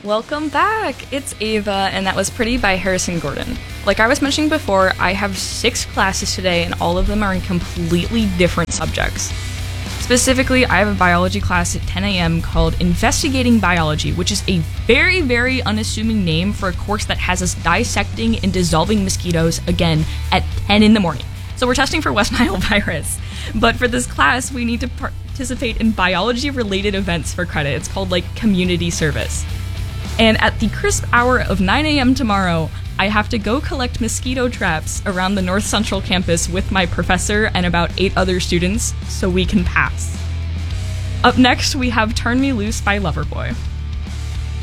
Welcome back! It's Ava, and that was Pretty by Harrison Gordon. Like I was mentioning before, I have 6 classes today, and all of them are in completely different subjects. Specifically, I have a biology class at 10 a.m. called Investigating Biology, which is a very, very unassuming name for a course that has us dissecting and dissolving mosquitoes, again, at 10 in the morning. So we're testing for West Nile virus. But for this class, we need to participate in biology-related events for credit. It's called, community service. And at the crisp hour of 9 a.m. tomorrow, I have to go collect mosquito traps around the North Central campus with my professor and about 8 other students so we can pass. Up next, we have Turn Me Loose by Loverboy.